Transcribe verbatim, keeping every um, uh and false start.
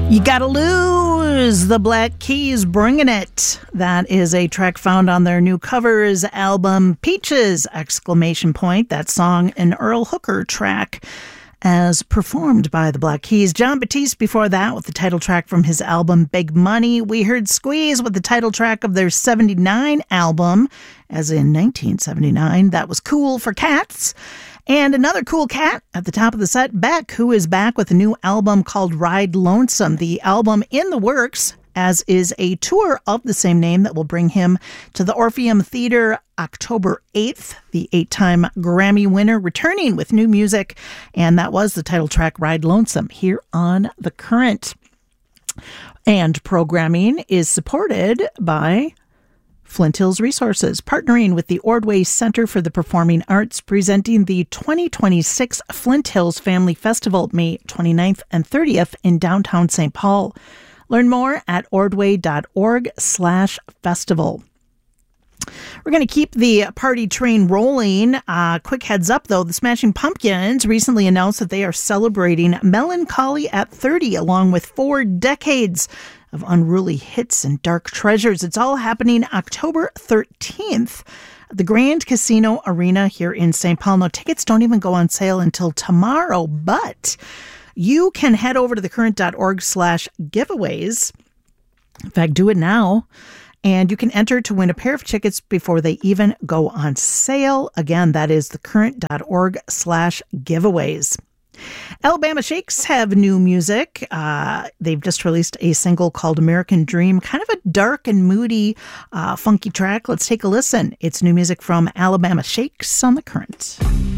You Gotta Lose, the Black Keys bringing it. That is a track found on their new covers album, Peaches, exclamation point. That song, an Earl Hooker track, as performed by the Black Keys. Jon Batiste before that with the title track from his album, Big Money. We heard Squeeze with the title track of their seventy-nine album, as in nineteen seventy-nine. That was Cool for Cats. And another cool cat at the top of the set, Beck, who is back with a new album called Ride Lonesome. The album in the works, as is a tour of the same name that will bring him to the Orpheum Theater October eighth. The eight-time Grammy winner returning with new music. And that was the title track, Ride Lonesome, here on The Current. And programming is supported by Flint Hills Resources, partnering with the Ordway Center for the Performing Arts, presenting the twenty twenty-six Flint Hills Family Festival, May twenty-ninth and thirtieth in downtown Saint Paul. Learn more at ordway.org slash festival. We're going to keep the party train rolling. Uh, quick heads up, though. The Smashing Pumpkins recently announced that they are celebrating Melancholy at thirty, along with four decades of unruly hits and dark treasures. It's all happening October thirteenth at the Grand Casino Arena here in Saint Paul. Now, tickets don't even go on sale until tomorrow, but you can head over to thecurrent.org slash giveaways. In fact, do it now. And you can enter to win a pair of tickets before they even go on sale. Again, that is thecurrent.org slash giveaways. Alabama Shakes have new music. Uh, they've just released a single called American Dream, kind of a dark and moody, uh, funky track. Let's take a listen. It's new music from Alabama Shakes on The Current.